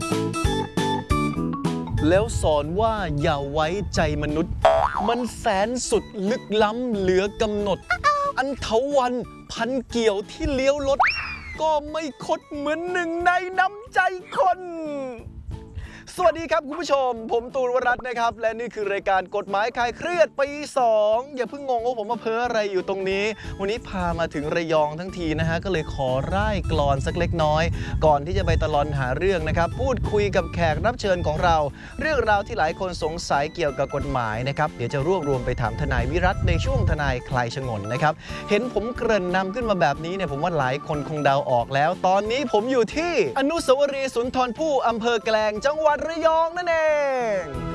แล้วสอนว่าอย่าไว้ใจมนุษย์ มันแสนสุดลึกล้ำเหลือกำหนด อันเถาวันพันเกี่ยวที่เลี้ยวรถก็ไม่คดเหมือนหนึ่งในน้ำใจคน สวัสดีครับคุณผู้ชมผมตูนวรัตน์นะครับและนี่คือรายการกฎหมายคลายเครียดปี 2อย่าเพิ่งงงว่าผมมาเพ้ออะไรอยู่ตรงนี้วันนี้พามาถึงระยองทั้งทีนะฮะก็เลยขอร่ายกลอนสักเล็กน้อยก่อนที่จะไปตะลอนหาเรื่องนะครับพูดคุยกับแขกรับเชิญของเราเรื่องราวที่หลายคนสงสัยเกี่ยวกับกฎหมายนะครับเดี๋ยวจะรวบรวมไปถามทนายวิรัตในช่วงทนายคลายฉงนนะครับเห็นผมเกริ่นนำขึ้นมาแบบนี้เนี่ยผมว่าหลายคนคงเดาออกแล้วตอนนี้ผมอยู่ที่อนุสาวรีย์สุนทรภู่อำเภอแกลงจังหวัดระยองนั่นเอง